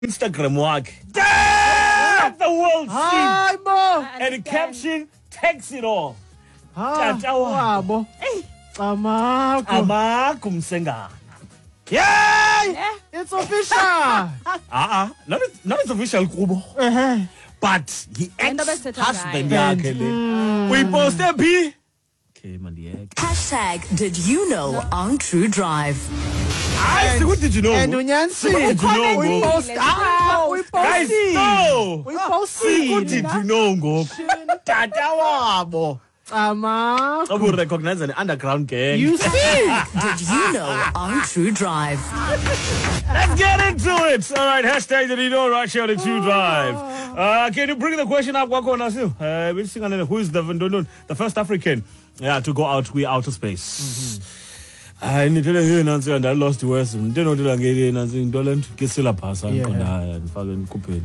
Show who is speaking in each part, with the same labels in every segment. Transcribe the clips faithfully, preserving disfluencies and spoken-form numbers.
Speaker 1: Instagram wakhe. Let the world see.
Speaker 2: Hi, bo.
Speaker 1: And the caption takes it all.
Speaker 2: Tata wabo. Amako.
Speaker 1: Amako msengana.
Speaker 2: Yay!
Speaker 3: Yeah.
Speaker 2: It's official.
Speaker 1: Ah, uh-uh. not not it's official kubo.
Speaker 2: Uh-huh.
Speaker 1: But he ex-husband
Speaker 3: Yeah.
Speaker 1: yakhe le. We poste P. Okay, mandiyeke.
Speaker 4: Hashtag did you know on True Drive.
Speaker 1: I see, what did you know?
Speaker 2: And Unyansi.
Speaker 1: What did you know?
Speaker 2: We
Speaker 1: Ngo?
Speaker 2: post. Ah, we
Speaker 1: Guys,
Speaker 2: post.
Speaker 1: no.
Speaker 2: We post.
Speaker 1: What did you know, Ngo?
Speaker 2: Tata wabo. Amako.
Speaker 1: I will recognize an underground gang.
Speaker 2: You see?
Speaker 4: Did you know on True Drive?
Speaker 1: Let's get into it. All right, hashtag did you know right here on the True Drive. Uh, can you bring the question up? Uh, who is the the first African yeah, to go out we outer space? I need to hear Nancy and I lost the West. Don't know the Langarian and Dolan to get Silla Pass and Fagan Coupin.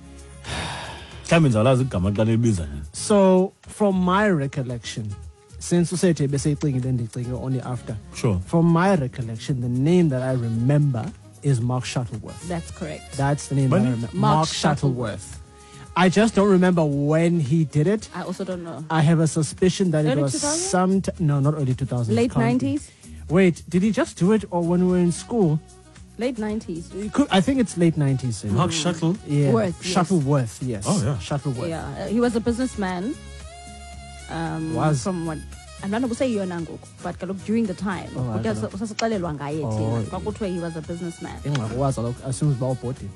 Speaker 2: So, from my recollection, since you say to say thing then they only after.
Speaker 1: Sure.
Speaker 2: From my recollection, the name that I remember is Mark Shuttleworth.
Speaker 3: That's correct.
Speaker 2: That's the name
Speaker 1: Bunny?
Speaker 2: that I remember.
Speaker 3: Mark
Speaker 2: Mark Shuttleworth. I just don't remember when he did it.
Speaker 3: I also don't know.
Speaker 2: I have a suspicion that
Speaker 3: Early
Speaker 2: it was
Speaker 3: two thousand?
Speaker 2: some t- no, not early two thousands.
Speaker 3: Late
Speaker 2: Can't be.
Speaker 3: nineties?
Speaker 2: Wait, did he just do it or when we were in school?
Speaker 3: Late nineties.
Speaker 2: It could, I think it's late nineties. you know.
Speaker 1: Mark Shuttle.
Speaker 2: Yeah.
Speaker 3: Worth, yes.
Speaker 2: Shuttleworth, yes.
Speaker 1: Oh, yeah.
Speaker 2: Shuttleworth.
Speaker 3: Yeah, uh, he was a businessman. Um,
Speaker 2: Was.
Speaker 3: from what I'm not going to say you're nango, but kalok during the time.
Speaker 2: Oh, I don't know.
Speaker 3: Usasiqalelwa ngaye
Speaker 2: Oh,
Speaker 3: thina.
Speaker 2: yeah.
Speaker 3: Kwakuthiwe he was a businessman.
Speaker 2: Ingxaki wazi kaloku as soon as bawubhodi.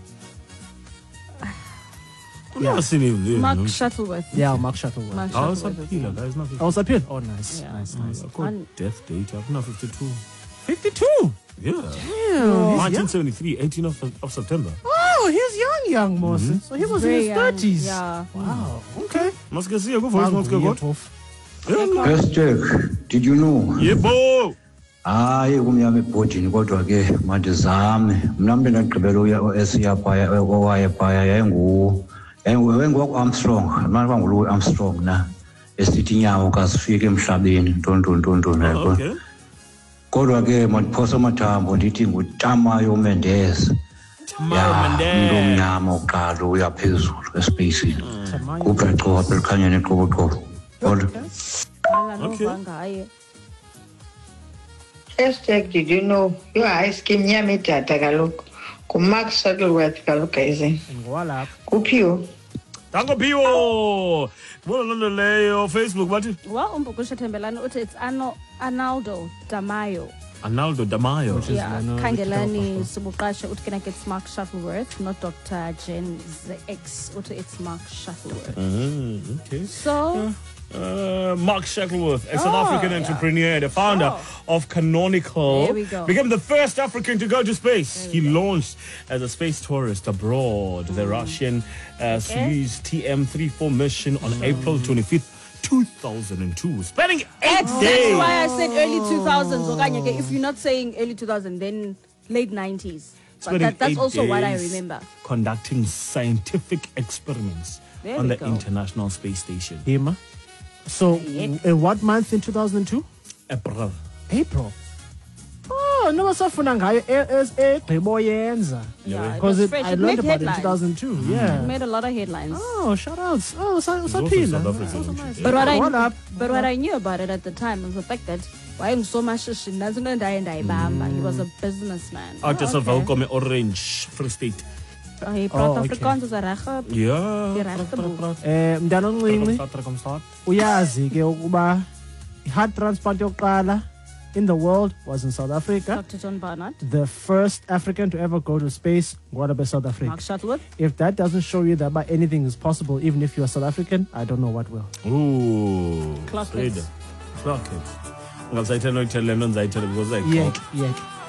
Speaker 1: I've never seen him there.
Speaker 3: Mark
Speaker 1: no?
Speaker 3: Shuttleworth.
Speaker 2: Yeah, Mark Shuttleworth.
Speaker 3: Mark
Speaker 1: I was
Speaker 3: Shuttleworth.
Speaker 1: up here, guys. Not
Speaker 2: I was up here. Oh, nice,
Speaker 3: Yeah.
Speaker 2: nice, nice.
Speaker 1: I called death date. I've not fifty-two.
Speaker 2: fifty-two.
Speaker 1: Yeah.
Speaker 2: Damn, he's
Speaker 1: nineteen
Speaker 2: young.
Speaker 1: seventy-three, eighteenth of, of September.
Speaker 2: Oh, he's young, young Moses. So he was
Speaker 3: Very
Speaker 2: in his
Speaker 3: young,
Speaker 2: thirties.
Speaker 3: Yeah.
Speaker 2: Wow. Okay.
Speaker 1: Must get see, go for it. Must get go.
Speaker 5: Hashtag, did you know?
Speaker 1: Yebo.
Speaker 5: Hayi kumnyama ebhodini kodwa ke mandizame mna mntu ndagqibela uya esiya phaya owaye phaya yayingu yayingu Armstrong mna bangulo Armstrong na esithi inyawo kasifike emhlabeni ntonto ntonto
Speaker 1: Oh, okay.
Speaker 5: kodwa ke mandiphosa amathambo ndithi ngutamayo Mendes
Speaker 1: Tamara
Speaker 5: ya
Speaker 1: Mendes.
Speaker 5: umnyama oqala uya phezulu espacini kupheco apelikhanyeni eqoboqobo kodwa
Speaker 3: Qala
Speaker 1: Okay.
Speaker 3: nova ngaye.
Speaker 6: Hashtag did you know? Yo hayi scheme yami idatha kaloku. Ku-Mark Shuttleworth kaloku guys.
Speaker 2: Ngwalapha.
Speaker 6: Kuphiwo.
Speaker 1: Tango Pio. Bona lolo leyo Facebook bathi
Speaker 3: Well, umbukusha Thembelani uthi it's Ano Arnaldo Damayo.
Speaker 1: Arnaldo Damayo.
Speaker 2: Which is
Speaker 3: Yeah,
Speaker 2: Leno
Speaker 3: Kangelani Sibuqashe uthi can I get Mark Shuttleworth, not Doctor Jen X. Uthi it's Mark Shuttleworth.
Speaker 1: Mm, okay.
Speaker 3: So
Speaker 1: Uh, Mark Shuttleworth, a South
Speaker 3: Oh,
Speaker 1: African
Speaker 3: yeah.
Speaker 1: entrepreneur, the founder
Speaker 3: Sure.
Speaker 1: of Canonical,
Speaker 3: There we go.
Speaker 1: became the first African to go to space. He launched as a space tourist abroad, the Russian uh, Soyuz T M thirty-four mission on April twenty-fifth, two thousand two, spending eight
Speaker 3: that's
Speaker 1: days.
Speaker 3: why I said early two thousands. Okanye ke, if you're not saying early two thousand, then late nineties. But
Speaker 1: Spending
Speaker 3: that, that's
Speaker 1: eight
Speaker 3: also what I
Speaker 1: days
Speaker 3: remember.
Speaker 1: Conducting scientific experiments
Speaker 3: There
Speaker 1: on
Speaker 3: we
Speaker 1: the
Speaker 3: go.
Speaker 1: International Space Station.
Speaker 2: Hima. So,
Speaker 3: Yep.
Speaker 2: in what month in two thousand two?
Speaker 1: April.
Speaker 2: April. Oh, no wasafuna ngayo egqibo yenza.
Speaker 3: Yeah, it
Speaker 2: Because
Speaker 3: was
Speaker 2: it,
Speaker 3: fresh.
Speaker 2: I
Speaker 3: It
Speaker 2: learned
Speaker 3: made
Speaker 2: about it in
Speaker 3: headlines.
Speaker 2: two thousand two.
Speaker 3: It
Speaker 2: Yeah.
Speaker 3: made a lot of headlines.
Speaker 2: Oh, shout outs. Oh,
Speaker 1: He's also
Speaker 2: Saphila.
Speaker 1: South African.
Speaker 3: But what I
Speaker 2: What up?
Speaker 3: but what I knew about it at the time was the fact that why so much shit doesn't he was a businessman.
Speaker 1: Out
Speaker 3: Oh,
Speaker 1: of
Speaker 3: okay.
Speaker 1: Welkom Orange, Free State.
Speaker 3: Oh, he brought
Speaker 2: Oh, okay.
Speaker 3: Afrikaans as a reg.
Speaker 1: Yeah.
Speaker 3: Die regte boel.
Speaker 2: Eh, mntana oncinci,
Speaker 1: Kom start.
Speaker 2: uyazi ke ukuba heart transplant yokuqala in the world was in South Africa.
Speaker 3: Doctor John Barnard,
Speaker 2: The first African to ever go to space, what about South Africa?
Speaker 3: Mark Shuttleworth.
Speaker 2: If that doesn't show you that about anything is possible, even if you're South African, I don't know what will.
Speaker 1: Ooh.
Speaker 3: Clock
Speaker 1: straight
Speaker 3: it.
Speaker 1: up. Clock it. Ngazayithela ukuthelena nzayithela because like
Speaker 2: Yek, yek.